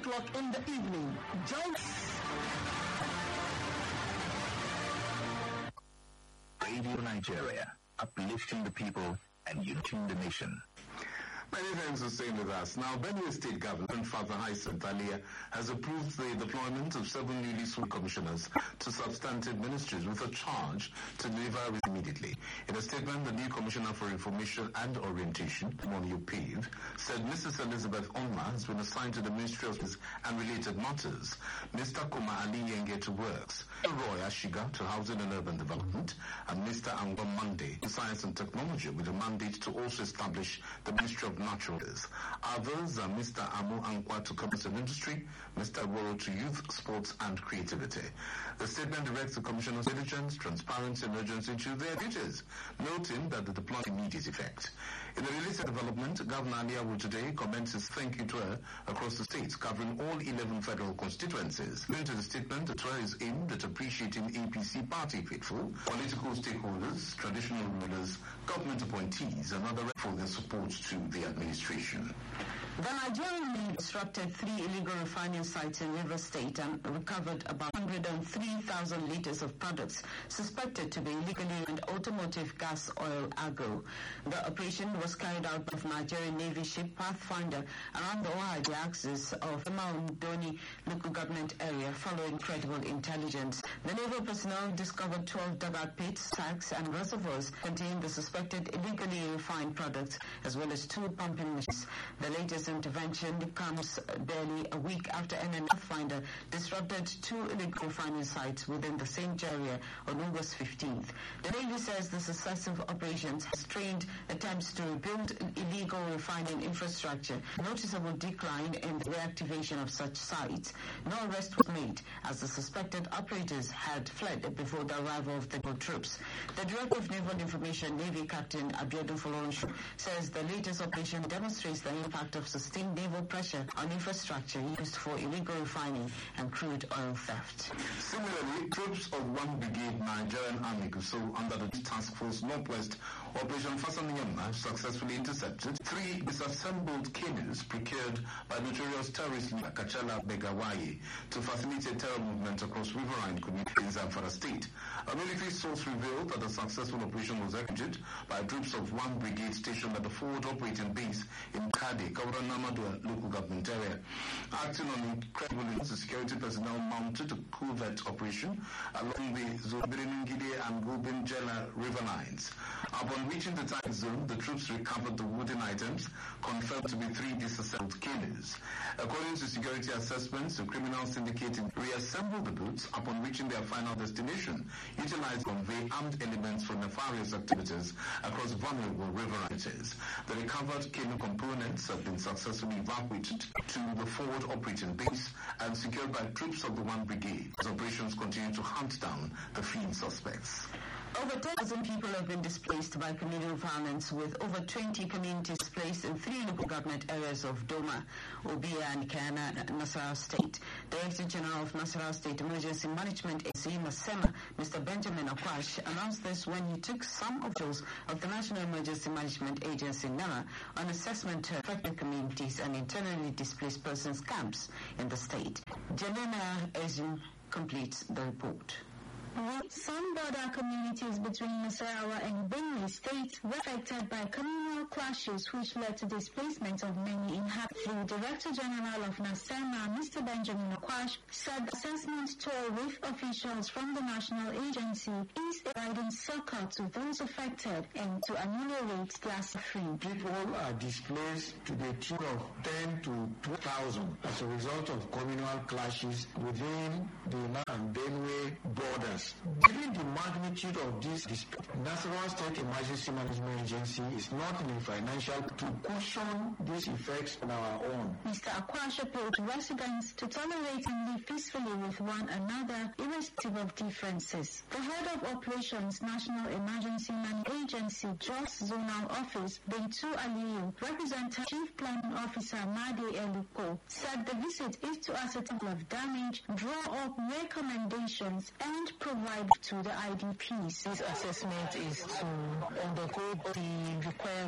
o'clock in the evening. Join Radio Nigeria, uplifting the people and uniting the nation. Many thanks for staying with us. Now, Benue State Governor Father Hyacinth Alia has approved the deployment of 7 newly sworn commissioners to substantive ministries with a charge to deliver immediately. In a statement, the new Commissioner for Information and Orientation, Monu Pave, said Mrs. Elizabeth Onma has been assigned to the Ministry of Justice and Related Matters, Mr. Kuma Ali Yenge to Works, Roy Ashiga to Housing and Urban Development, and Mr. Angwa Mande to Science and Technology with a mandate to also establish the Ministry of Natural Resources. Others are Mr. Amu Ankwa to Commerce and Industry, Mr. Woro to Youth, Sports and Creativity. The statement directs the Commissioner's diligence, transparency and urgency to their duties, noting that the deployment immediate effect. In the release of development, Governor Alia will today commence his thank you tour across the states, covering all 11 federal constituencies. According to the statement, the tour is aimed at appreciating APC party faithful, political stakeholders, traditional rulers, government appointees, and other for their support to the administration. The Nigerian Navy disrupted 3 illegal refining sites in Rivers State and recovered about 103,000 liters of products suspected to be illegally and automotive gas oil agro. The operation was carried out by Nigerian Navy ship Pathfinder around the Ohaji axis of the Mount Doni local government area following credible intelligence. The naval personnel discovered 12 dugout pits, sacks and reservoirs containing the suspected illegally refined products as well as 2 pumping machines. The latest intervention comes barely a week after NN Pathfinder disrupted 2 illegal refining sites within the same area on August 15th. The Navy says the successive operations has strained attempts to rebuild illegal refining infrastructure, noticeable decline in the reactivation of such sites. No arrest was made as the suspected operators had fled before the arrival of the troops. The Director of Naval Information, Navy Captain Abiodun Folorunshun, says the latest operation demonstrates the impact of sustained naval pressure on infrastructure used for illegal refining and crude oil theft. Similarly, troops of 1 Brigade Nigerian Army Gusau under the Task Force Northwest Operation Fasaniyama successfully intercepted 3 disassembled canoes procured by notorious terrorist leader Kachala Begawaye to facilitate terror movement across riverine communities in Zamfara State. A military source revealed that the successful operation was executed by troops of 1 Brigade stationed at the forward operating base in Kade, Namadua local government area. Acting on incredible news, the security personnel mounted a covert operation along the Zobiriningide and Gubin Jela river lines. Upon reaching the target zone, the troops recovered the wooden items, confirmed to be 3 disassembled canoes. According to security assessments, the criminal syndicate reassembled the boats upon reaching their final destination, utilized to convey armed elements for nefarious activities across vulnerable river rights. The recovered canoe components have been successfully evacuated to the forward operating base and secured by troops of the 1 Brigade as operations continue to hunt down the fleeing suspects. Over 10,000 people have been displaced by communal violence, with over 20 communities displaced in 3 local government areas of Doma, Obia and Kana, Nasarawa State. Director General of Nasarawa State Emergency Management Agency, Masema, Mr. Benjamin Akwash, announced this when he took some officials of the National Emergency Management Agency, NEMA, on assessment to affected communities and internally displaced persons camps in the state. Janena Ezim completes the report. Some border communities between Nasarawa and Benue State were affected by communal clashes which led to displacement of many inhabitants. The Director General of NASEMA, Mr. Benjamin Akwash, said the assessment tour with officials from the national agency is a guiding circle to those affected and to ameliorate their suffering. People are displaced to the tune of 10 to 12,000 as a result of communal clashes within the Benue borders. Given the magnitude of this dispute, Nasarawa State Emergency Management Agency is not in a financial to cushion these effects on our own. Mr. Akwash appealed to residents to tolerate and live peacefully with one another, irrespective of differences. The head of Operations National Emergency Management Agency, Jos Zonal Office, Bentu Aliyu, representing Chief Planning Officer Made Eluko, said the visit is to ascertain of damage, draw up recommendations, and provide to the IDPs. This assessment is to undergo the required